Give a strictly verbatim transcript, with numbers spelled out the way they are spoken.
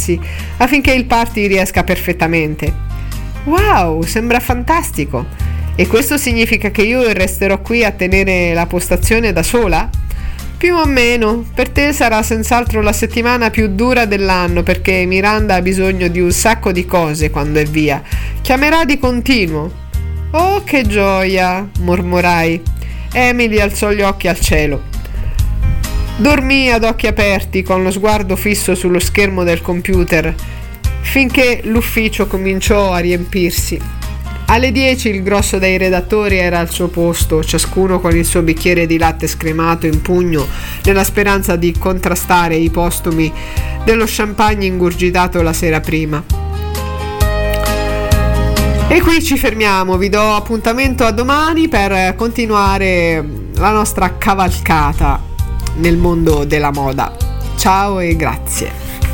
rilassarsi affinché il party riesca perfettamente. Wow, sembra fantastico! E questo significa che io resterò qui a tenere la postazione da sola? Più o meno, per te sarà senz'altro la settimana più dura dell'anno perché Miranda ha bisogno di un sacco di cose quando è via. Chiamerà di continuo. Oh, che gioia, mormorai. Emily alzò gli occhi al cielo. Dormì ad occhi aperti con lo sguardo fisso sullo schermo del computer finché l'ufficio cominciò a riempirsi. Alle dieci il grosso dei redattori era al suo posto, ciascuno con il suo bicchiere di latte scremato in pugno, nella speranza di contrastare i postumi dello champagne ingurgitato la sera prima. E qui ci fermiamo, vi do appuntamento a domani per continuare la nostra cavalcata nel mondo della moda. Ciao e grazie.